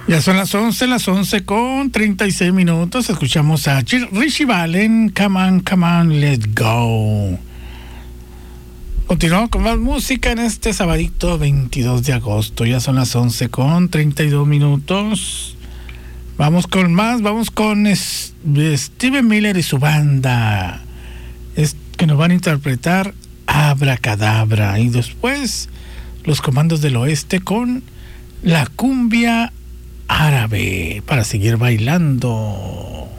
Ya son las 11 con 36 minutos. Escuchamos a Richie Valens, come on, let's go. Continuamos con más música en este sabadito 22 de agosto. Ya son las 11 con 32 minutos. Vamos con más, vamos con Steven Miller y su banda. Que nos van a interpretar Abracadabra. Y después los Comandos del Oeste con la cumbia árabe para seguir bailando.